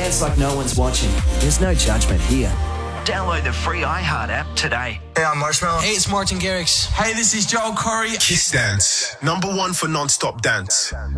Dance like no one's watching. There's no judgment here. Download the free iHeart app today. Hey, I'm Marshmallow. Hey, it's Martin Garrix. Hey, this is Joel Corey. Kiss Dance, #1 for non-stop dance.